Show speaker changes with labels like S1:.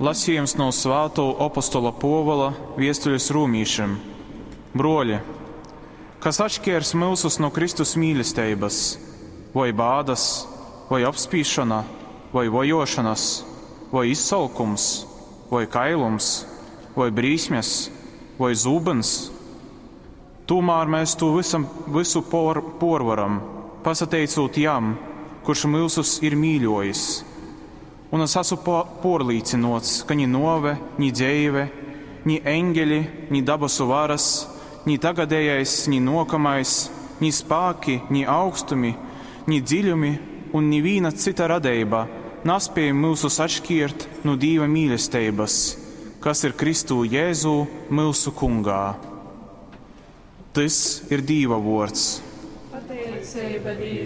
S1: Lasījums no Svēto apostola Povala vēstules Rūmīšiem. Broļi, kas atšķirs mūsus no Kristus mīlestības, vai bādas, vai apspīšana, vai vajošanas, vai izsalkums, vai kailums, vai brīsmes, vai zūbens? Tomēr mēs to visu porvaram, pasateicot jam, kurš mūsus ir mīļojis. Un es esmu porlīcinots, ka ni nove, ni dzeive, ni eņģeļi, ni dabasu varas, ni tagadējais, ni nokamais, ni spāki, ni augstumi, ni dziļumi un ni vīna cita radeiba naspēja mūsus atšķirt no Dieva mīlestības, kas ir Kristu Jēzu mūsu kungā. Tas ir Dieva vārds.